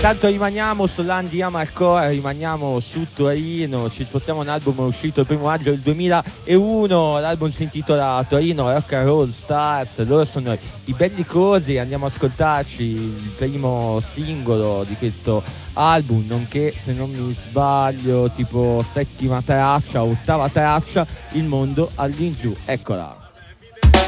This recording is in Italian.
intanto rimaniamo sull'Andiamo Hardcore, rimaniamo su Torino, ci spostiamo a un album uscito il 1 maggio del 2001, l'album si intitola Torino Rock and Roll Stars, loro sono i Bellicosi, andiamo ad ascoltarci il primo singolo di questo album, nonché, se non mi sbaglio, tipo settima traccia, ottava traccia, Il mondo all'ingiù, eccola.